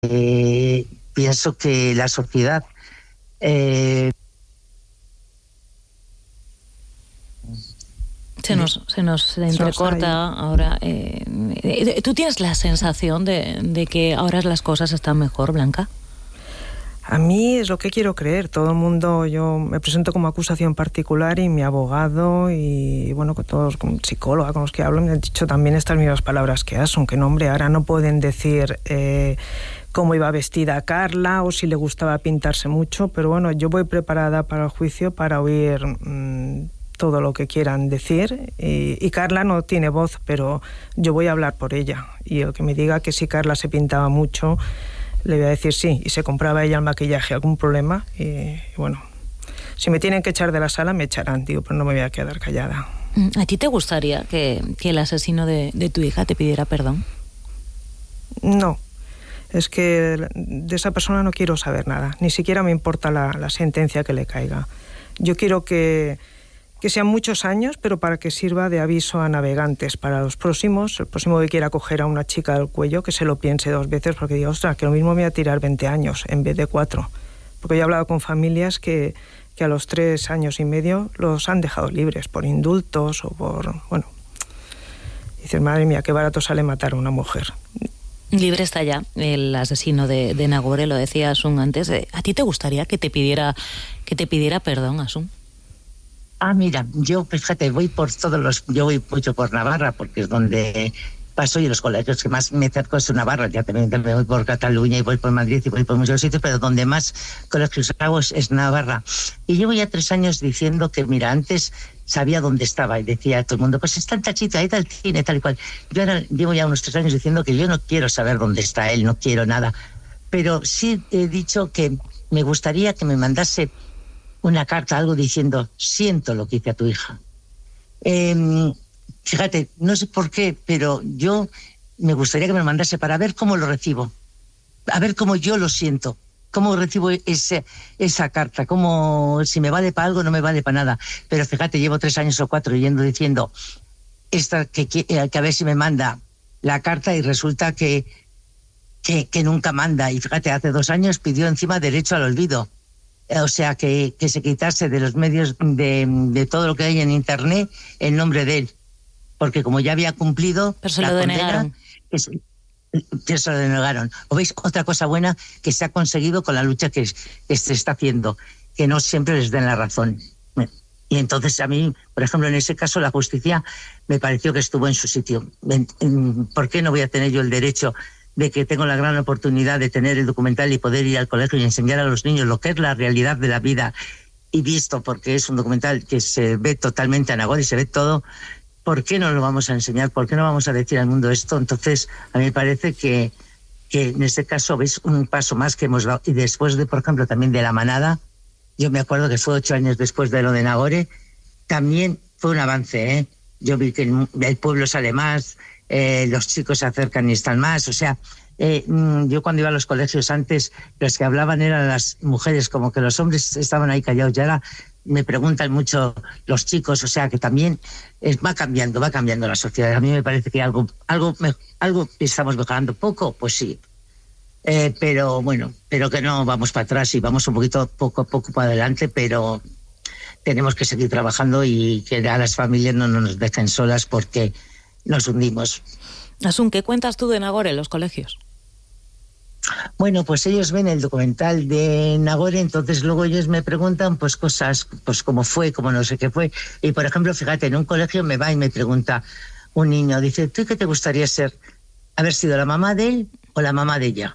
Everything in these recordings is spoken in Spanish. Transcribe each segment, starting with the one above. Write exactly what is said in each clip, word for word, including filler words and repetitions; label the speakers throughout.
Speaker 1: eh, pienso que la sociedad eh,
Speaker 2: Se nos, se nos se entrecorta ahora. Eh, ¿Tú tienes la sensación de, de que ahora las cosas están mejor, Blanca?
Speaker 3: A mí es lo que quiero creer. Todo el mundo, yo me presento como acusación particular y mi abogado y, bueno, con todos, como psicóloga con los que hablo, me han dicho también estas mismas palabras que Asun, que no, hombre, ahora no pueden decir eh, cómo iba vestida Carla o si le gustaba pintarse mucho, pero bueno, yo voy preparada para el juicio para oír mmm, todo lo que quieran decir y, y Carla no tiene voz, pero yo voy a hablar por ella y el que me diga que si Carla se pintaba mucho, le voy a decir sí, y se compraba ella el maquillaje, algún problema, y, y bueno, si me tienen que echar de la sala me echarán, digo, pero no me voy a quedar callada.
Speaker 2: ¿A ti te gustaría que, que el asesino de, de tu hija te pidiera perdón?
Speaker 3: No, es que de esa persona no quiero saber nada, ni siquiera me importa la, la sentencia que le caiga. Yo quiero que que sean muchos años, pero para que sirva de aviso a navegantes para los próximos, el próximo que quiera coger a una chica del cuello, que se lo piense dos veces, porque diga, ostras, que lo mismo me voy a tirar veinte años en vez de cuatro. Porque yo he hablado con familias que, que a los tres años y medio los han dejado libres por indultos o por, bueno, dicen, madre mía, qué barato sale matar a una mujer.
Speaker 2: Libre está ya el asesino de, de Nagore, lo decía Asun antes. ¿A ti te gustaría que te pidiera, que te pidiera perdón, Asun?
Speaker 1: Ah, mira, yo, fíjate, voy por todos los... Yo voy mucho por Navarra, porque es donde paso y los colegios que más me acerco es Navarra. Ya también me voy por Cataluña y voy por Madrid y voy por muchos sitios, pero donde más colegios hago es, es Navarra. Y llevo ya tres años diciendo que, mira, antes sabía dónde estaba y decía a todo el mundo, pues está el Tachito, ahí está el cine, tal y cual. Yo ahora llevo ya unos tres años diciendo que yo no quiero saber dónde está él, no quiero nada. Pero sí he dicho que me gustaría que me mandase una carta, algo diciendo, siento lo que hice a tu hija. Eh, fíjate, no sé por qué, pero yo me gustaría que me mandase para ver cómo lo recibo, a ver cómo yo lo siento, cómo recibo ese, esa carta, cómo, si me vale para algo, no me vale para nada. Pero fíjate, llevo tres años o cuatro yendo diciendo esta, que, que, que a ver si me manda la carta y resulta que, que, que nunca manda. Y fíjate, hace dos años pidió encima derecho al olvido. O sea, que, que se quitase de los medios, de, de todo lo que hay en Internet, el nombre de él. Porque como ya había cumplido...
Speaker 2: Pero se lo denegaron.
Speaker 1: Que se, que se lo denegaron. ¿O veis? Otra cosa buena que se ha conseguido con la lucha que, que se está haciendo, que no siempre les den la razón. Y entonces a mí, por ejemplo, en ese caso, la justicia me pareció que estuvo en su sitio. ¿Por qué no voy a tener yo el derecho de que tengo la gran oportunidad de tener el documental y poder ir al colegio y enseñar a los niños lo que es la realidad de la vida, y visto, porque es un documental que se ve totalmente a Nagore y se ve todo, ¿por qué no lo vamos a enseñar? ¿Por qué no vamos a decir al mundo esto? Entonces, a mí me parece que, que en este caso veis un paso más que hemos dado. Y después de, por ejemplo, también de La Manada, yo me acuerdo que fue ocho años después de lo de Nagore, también fue un avance, ¿eh? Yo vi que el, el pueblo sale más, Eh, los chicos se acercan y están más, o sea, eh, yo cuando iba a los colegios antes, los que hablaban eran las mujeres, como que los hombres estaban ahí callados, y ahora me preguntan mucho los chicos, o sea, que también eh, va cambiando, va cambiando la sociedad. A mí me parece que algo, algo, algo estamos mejorando, poco, pues sí, eh, pero bueno, pero que no vamos para atrás y vamos un poquito poco a poco para adelante, pero tenemos que seguir trabajando y que a las familias no nos dejen solas porque nos hundimos.
Speaker 2: Asun, ¿qué cuentas tú de Nagore en los colegios?
Speaker 1: Bueno, pues ellos ven el documental de Nagore, entonces luego ellos me preguntan pues cosas, pues cómo fue, cómo no sé qué fue. Y por ejemplo, fíjate, en un colegio me va y me pregunta un niño, dice, ¿tú qué te gustaría ser? ¿Haber sido la mamá de él o la mamá de ella?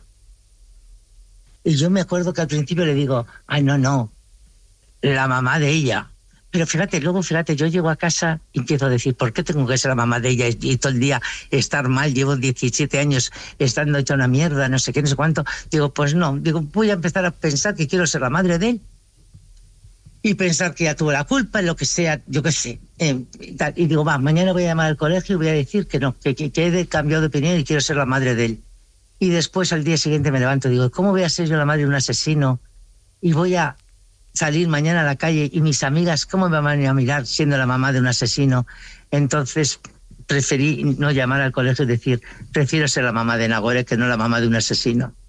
Speaker 1: Y yo me acuerdo que al principio le digo, ay, no, no, la mamá de ella. Pero fíjate, luego fíjate, yo llego a casa y empiezo a decir, ¿por qué tengo que ser la mamá de ella y, y todo el día estar mal? Llevo diecisiete años estando hecha una mierda, no sé qué, no sé cuánto. Digo, pues no, digo, voy a empezar a pensar que quiero ser la madre de él y pensar que ya tuvo la culpa, lo que sea, yo qué sé. Eh, y, tal. Y digo, va, mañana voy a llamar al colegio y voy a decir que no, que, que, que he cambiado de opinión y quiero ser la madre de él. Y después al día siguiente me levanto y digo, ¿cómo voy a ser yo la madre de un asesino? Y voy a salir mañana a la calle y mis amigas, ¿cómo me van a mirar siendo la mamá de un asesino? Entonces preferí no llamar al colegio y decir, prefiero ser la mamá de Nagore que no la mamá de un asesino.